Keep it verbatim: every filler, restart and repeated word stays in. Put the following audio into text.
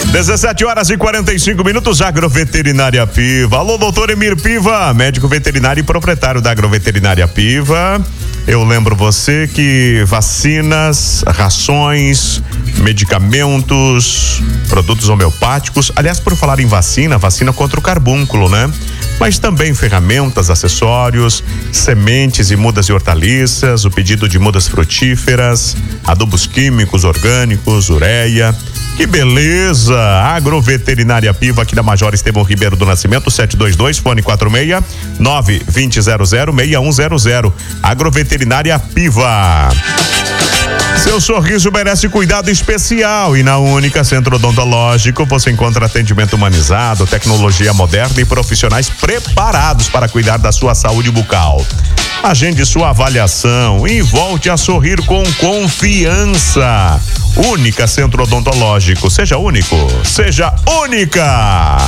dezessete horas e quarenta e cinco minutos, Agroveterinária Piva. Alô, doutor Emir Piva, médico veterinário e proprietário da Agroveterinária Piva. Eu lembro você que vacinas, rações, medicamentos, produtos homeopáticos, aliás, por falar em vacina, vacina contra o carbúnculo, né? Mas também ferramentas, acessórios, sementes e mudas de hortaliças, o pedido de mudas frutíferas, adubos químicos, orgânicos, ureia. Que beleza! Agroveterinária Piva, aqui da Major Estevão Ribeiro do Nascimento, sete dois dois, fone quatro seis, nove dois zero zero, seis um zero zero. Agroveterinária Piva. Seu sorriso merece cuidado especial e na Única Centro Odontológico você encontra atendimento humanizado, tecnologia moderna e profissionais preparados para cuidar da sua saúde bucal. Agende sua avaliação e volte a sorrir com confiança. Única Centro Odontológico. Seja único, seja única!